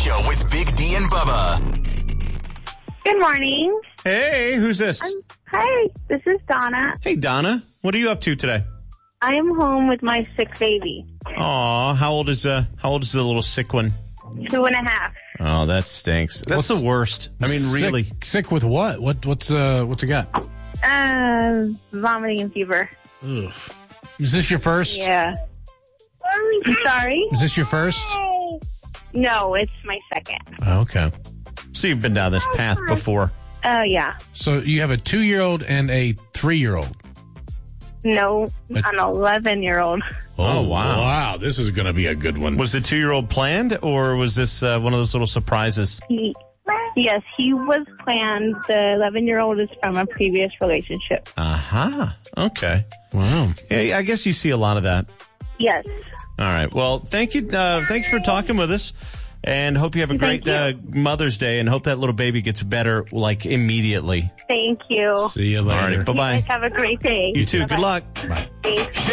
Show with Big D and Bubba. Good morning. Hey, who's this? Hi, this is Donna. Hey, Donna. What are you up to today? I am home with my sick baby. Aw, how old is the little sick one? 2.5. Oh, that stinks. That's the worst. I mean, really. Sick with what? What's it got? Vomiting and fever. Ugh. Is this your first? Yeah. I'm sorry? Is this your first? No, it's my second. Okay. So you've been down this path before. Oh, yeah. So you have a 2-year-old and a 3-year-old. No, an 11-year-old. Oh, wow. Wow, this is going to be a good one. Was the 2-year-old planned, or was this one of those little surprises? Yes, he was planned. The 11-year-old is from a previous relationship. Aha. Okay. Wow. Yeah, I guess you see a lot of that. Yes. All right. Well, thank you. Thank you for talking with us, and hope you have a great Mother's Day, and hope that little baby gets better, like, immediately. Thank you. See you later. All right. Bye-bye. You guys have a great day. You too. Bye-bye. Good luck. Bye. Thanks.